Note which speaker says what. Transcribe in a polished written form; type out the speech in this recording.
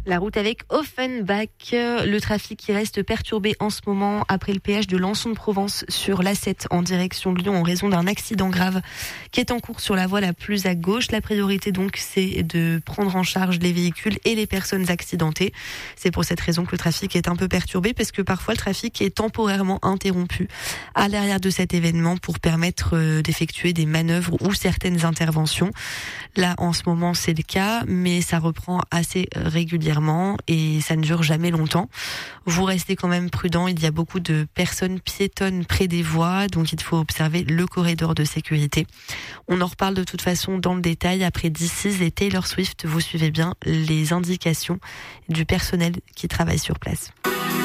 Speaker 1: La route avec Offenbach, le trafic qui reste perturbé en ce moment après le péage de Lançon-de-Provence sur l'A7 en direction de Lyon en raison d'un accident grave qui est en cours sur la voie la plus à gauche. La priorité donc c'est de prendre en charge les véhicules et les personnes accidentées. C'est pour cette raison que le trafic est un peu perturbé parce que parfois le trafic est temporairement interrompu à l'arrière de cet événement pour permettre d'effectuer des manœuvres ou certaines interventions. Là en ce moment c'est le cas, mais ça reprend assez régulièrement et ça ne dure jamais longtemps. Vous restez quand même prudent, il y a beaucoup de personnes piétonnes près des voies, donc il faut observer le corridor de sécurité. On en reparle de toute façon dans le détail après This Is et Taylor Swift. Vous suivez bien les indications du personnel qui travaille sur place.